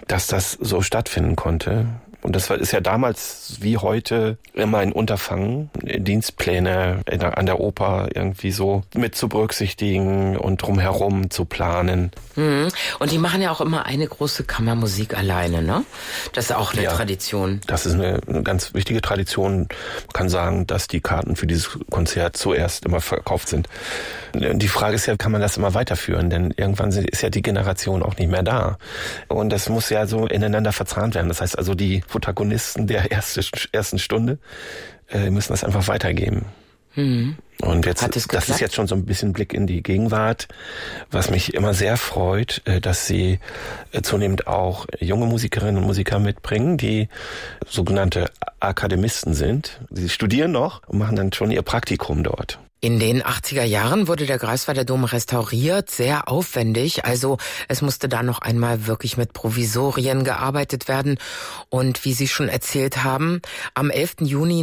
dass das so stattfinden konnte. Und das ist ja damals wie heute immer ein Unterfangen, Dienstpläne an der Oper irgendwie so mit zu berücksichtigen und drumherum zu planen. Und die machen ja auch immer eine große Kammermusik alleine, ne? Das ist auch eine Tradition. Das ist eine ganz wichtige Tradition. Man kann sagen, dass die Karten für dieses Konzert zuerst immer verkauft sind. Die Frage ist ja, kann man das immer weiterführen? Denn irgendwann ist ja die Generation auch nicht mehr da. Und das muss ja so ineinander verzahnt werden. Das heißt also, die Protagonisten der ersten Stunde müssen das einfach weitergeben. Und jetzt, das ist jetzt schon so ein bisschen Blick in die Gegenwart, was mich immer sehr freut, dass sie zunehmend auch junge Musikerinnen und Musiker mitbringen, die sogenannte Akademisten sind. Sie studieren noch und machen dann schon ihr Praktikum dort. In den 80er Jahren wurde der Greifswalder Dom restauriert, sehr aufwendig. Also es musste da noch einmal wirklich mit Provisorien gearbeitet werden. Und wie Sie schon erzählt haben, am 11. Juni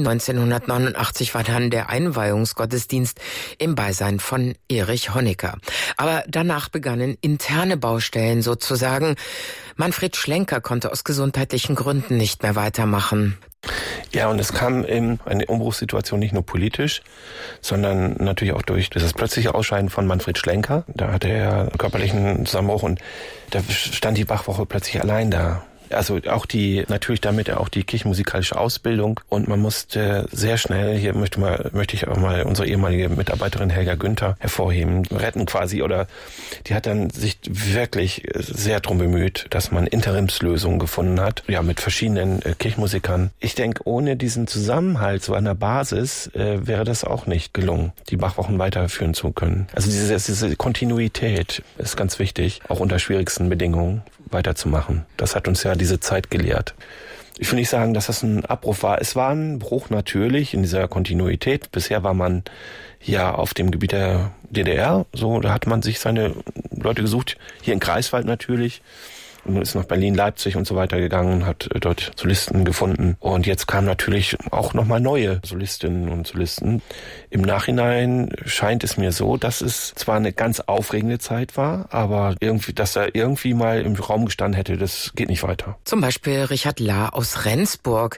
1989 war dann der Einweihungsgottesdienst im Beisein von Erich Honecker. Aber danach begannen interne Baustellen sozusagen. Manfred Schlenker konnte aus gesundheitlichen Gründen nicht mehr weitermachen. Ja, und es kam in eine Umbruchssituation nicht nur politisch, sondern natürlich auch durch das plötzliche Ausscheiden von Manfred Schlenker. Da hatte er körperlichen Zusammenbruch und da stand die Bachwoche plötzlich allein da. Also auch natürlich damit auch die kirchenmusikalische Ausbildung, und man musste sehr schnell, hier möchte ich auch mal unsere ehemalige Mitarbeiterin Helga Günther hervorheben, retten quasi, oder die hat dann sich wirklich sehr drum bemüht, dass man Interimslösungen gefunden hat, ja, mit verschiedenen Kirchenmusikern. Ich denke, ohne diesen Zusammenhalt so an der Basis wäre das auch nicht gelungen, die Bachwochen weiterführen zu können. Also diese Kontinuität ist ganz wichtig, auch unter schwierigsten Bedingungen weiterzumachen. Das hat uns ja diese Zeit gelehrt. Ich will nicht sagen, dass das ein Abbruch war. Es war ein Bruch natürlich in dieser Kontinuität. Bisher war man ja auf dem Gebiet der DDR, so, da hat man sich seine Leute gesucht, hier in Greifswald natürlich. Und ist nach Berlin, Leipzig und so weiter gegangen und hat dort Solisten gefunden. Und jetzt kamen natürlich auch nochmal neue Solistinnen und Solisten. Im Nachhinein scheint es mir so, dass es zwar eine ganz aufregende Zeit war, aber irgendwie, dass er irgendwie mal im Raum gestanden hätte, das geht nicht weiter. Zum Beispiel Richard Lahr aus Rendsburg.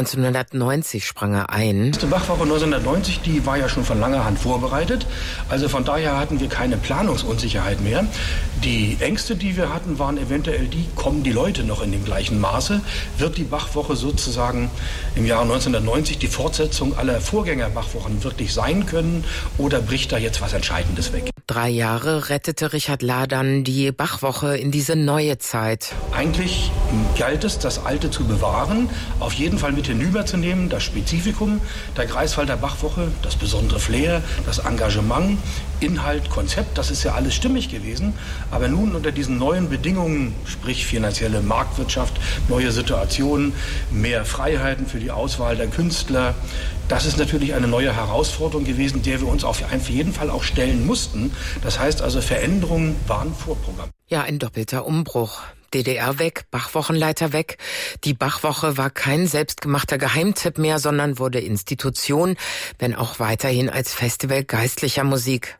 1990 sprang er ein. Die Bachwoche 1990, die war ja schon von langer Hand vorbereitet. Also von daher hatten wir keine Planungsunsicherheit mehr. Die Ängste, die wir hatten, waren eventuell kommen die Leute noch in dem gleichen Maße? Wird die Bachwoche sozusagen im Jahr 1990 die Fortsetzung aller Vorgänger-Bachwochen wirklich sein können, oder bricht da jetzt was Entscheidendes weg? 3 Jahre rettete Richard Lahr dann die Bachwoche in diese neue Zeit. Eigentlich galt es, das Alte zu bewahren, auf jeden Fall mit hinüberzunehmen, das Spezifikum der Greifswalder Bachwoche, das besondere Flair, das Engagement, Inhalt, Konzept, das ist ja alles stimmig gewesen. Aber nun unter diesen neuen Bedingungen, sprich finanzielle Marktwirtschaft, neue Situationen, mehr Freiheiten für die Auswahl der Künstler, das ist natürlich eine neue Herausforderung gewesen, der wir uns auf jeden Fall auch stellen mussten. Das heißt also, Veränderungen waren Vorprogramm. Ja, ein doppelter Umbruch. DDR weg, Bachwochenleiter weg. Die Bachwoche war kein selbstgemachter Geheimtipp mehr, sondern wurde Institution, wenn auch weiterhin als Festival geistlicher Musik.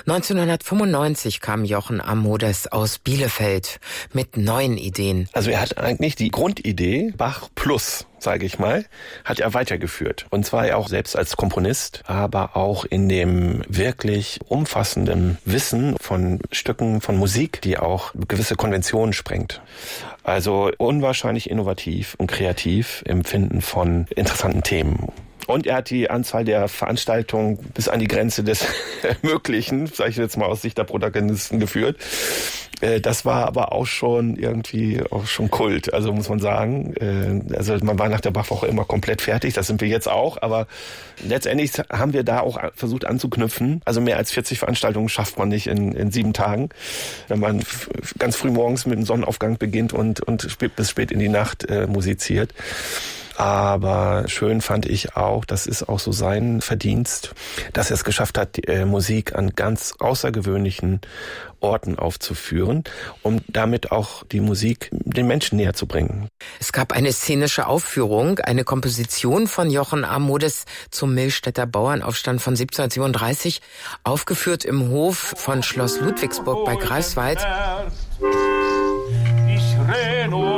1995 kam Jochen Amodes aus Bielefeld mit neuen Ideen. Also er hat eigentlich die Grundidee Bach Plus, sage ich mal, hat er weitergeführt. Und zwar ja auch selbst als Komponist, aber auch in dem wirklich umfassenden Wissen von Stücken von Musik, die auch gewisse Konventionen sprengt. Also unwahrscheinlich innovativ und kreativ im Finden von interessanten Themen. Und er hat die Anzahl der Veranstaltungen bis an die Grenze des Möglichen, sage ich jetzt mal aus Sicht der Protagonisten, geführt. Das war aber auch schon irgendwie auch schon Kult, also muss man sagen. Also man war nach der Bachwoche immer komplett fertig, das sind wir jetzt auch, aber letztendlich haben wir da auch versucht anzuknüpfen. Also mehr als 40 Veranstaltungen schafft man nicht in 7 Tagen, wenn man ganz früh morgens mit dem Sonnenaufgang beginnt und bis spät in die Nacht musiziert. Aber schön fand ich auch, das ist auch so sein Verdienst, dass er es geschafft hat, die Musik an ganz außergewöhnlichen Orten aufzuführen, um damit auch die Musik den Menschen näher zu bringen. Es gab eine szenische Aufführung, eine Komposition von Jochen Amodes zum Millstätter Bauernaufstand von 1737, aufgeführt im Hof von Schloss Ludwigsburg bei Greifswald.